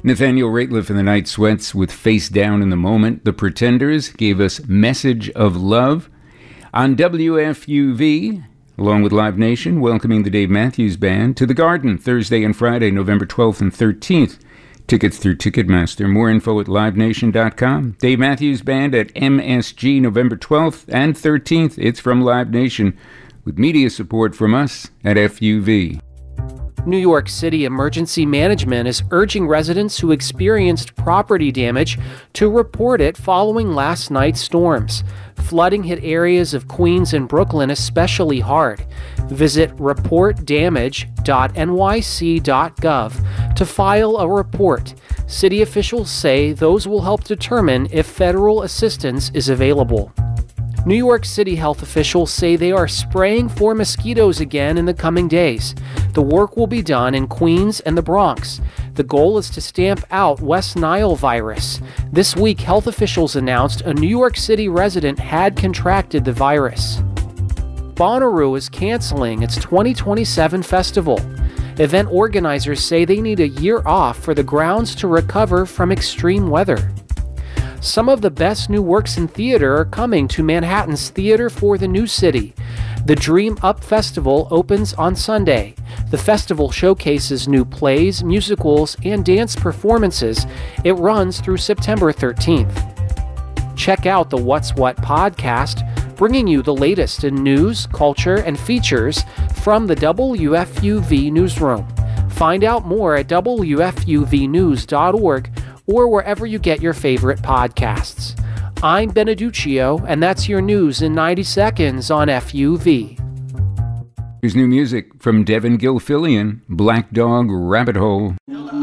Nathaniel Rateliff and the Night Sweats with Face Down in the Moment. The Pretenders gave us Message of Love. On WFUV, along with Live Nation, welcoming the Dave Matthews Band to the Garden Thursday and Friday, November 12th and 13th. Tickets through Ticketmaster. More info at livenation.com. Dave Matthews Band at MSG November 12th and 13th. It's from Live Nation with media support from us at FUV. New York City Emergency Management is urging residents who experienced property damage to report it following last night's storms. Flooding hit areas of Queens and Brooklyn especially hard. Visit reportdamage.nyc.gov to file a report. City officials say those will help determine if federal assistance is available. New York City health officials say they are spraying for mosquitoes again in the coming days. The work will be done in Queens and the Bronx. The goal is to stamp out West Nile virus. This week, health officials announced a New York City resident had contracted the virus. Bonnaroo is canceling its 2027 festival. Event organizers say they need a year off for the grounds to recover from extreme weather. Some of the best new works in theater are coming to Manhattan's Theater for the New City. The Dream Up Festival opens on Sunday. The festival showcases new plays, musicals, and dance performances. It runs through September 13th. Check out the What's What podcast, bringing you the latest in news, culture, and features from the WFUV newsroom. Find out more at WFUVnews.org or wherever you get your favorite podcasts. I'm Beneduccio, and that's your news in 90 seconds on FUV. Here's new music from Devin Gilfillian, Black Dog Rabbit Hole.